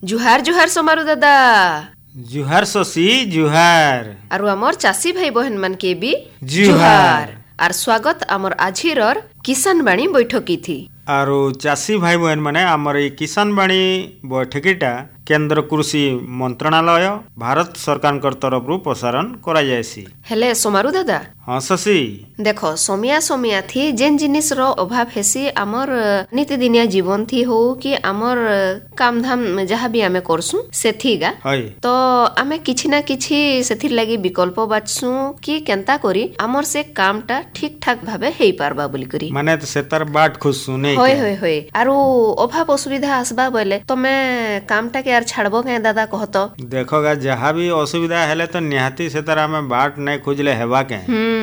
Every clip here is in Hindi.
जुहार जुहार सोमारू दादा। जुहार शशि जुहार। आरु आमर चासी भाई बहन मन के भी जुहार। आर स्वागत आमर आजिर किसान बाणी बैठकी थी। आरु चासी भाई बहन माने आमर ई किसान बाणी बैठकीटा केंद्र कृषि मंत्रणालय भारत सरकार तरफ प्रसारण करा जायसी। हेले सोमारू दादा। हाँ शशि देखो सोमिया सोमिया थी जेन जिनिस रो अभाव हेसी आमर नित्यदिनिया जीवन थी हो कि आमर काम धाम जहाँ भी आमे करसु सेथिगा तो आमे किछि ना किछि सेथिर लागि विकल्प बाछसु कि केनता करी आमर से कामटा ठीक ठाक भाबे हेई पारबा बोली करी माने तो सेतार बाट खुसु नै होय होय होय आरो अभाव असुविधा आसबा बोले तमे कामटा के यार छाड़बो के दादा कहतो। देखोगा जहाँ भी असुविधा हेले तो निहाती सेतार आमे बाट नै खोजले हेबा के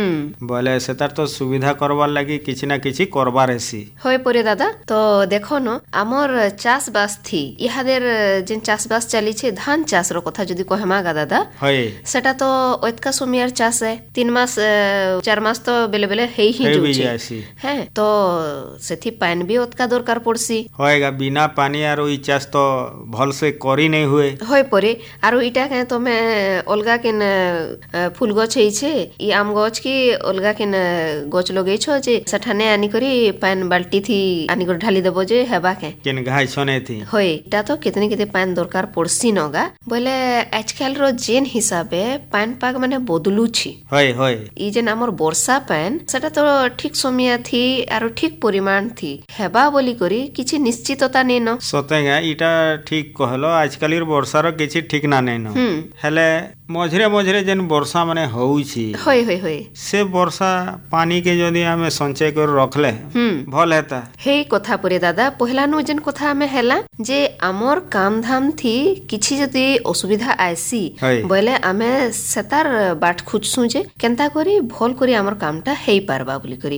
बोले सेतार तो सुविधा करबार लागि किछि ना किछि करबार हेसी होय परे दादा। तो देखो न आमर चाष बास थी इहादेर जेन चाष बास चली छे धान चाष रो कथा जदी कहमा गा दादा होय सेटा तो ओतका सोमियार चाष है 3 मास 4 मास तो बेले बेले हेई ही जोछि है तो सेथि पानी भी ओतका दरकार पड़सी होयगा बिना पानी आरो ई चाष तो भल से करी नै हुए होय परे आरो इटा के तो मैं अलगा केन फूल गछ छे ई आम गछ की अलगा केन गछ लगै छ जे सठाने आनी करी पान बाल्टी थी आनी कर ढाली देबो जे हेबा के केन घाई छने थी होय इटा तो कितने किते पान दरकार पड़सी नगा बोले आजकल रो जेन हिसाबे पान पाग माने बदलू छी होय होय ई जेन हमर वर्षा पान सेटा तो ठीक समिया थी आरो ठीक परिमाण थी हेबा बोली करी किछि निश्चितता नै न सतेगा इटा ठीक कहलो आजकल वर्षार किछि ठीक ना नै न हेले मझरे मझरे जेन वर्षा माने होउछि होय होय होय से वर्षा पानी के जदी हमें संचय कर रखले भल हेता हे कथा परे दादा पहला नु जेन कथा हमें हेला जे आमर काम धाम थी किछि जदी असुविधा आइसी बोले हमें सेतार बाट खुजसु जे केनता करी भल करी आमर कामटा हेई पारबा बोली करी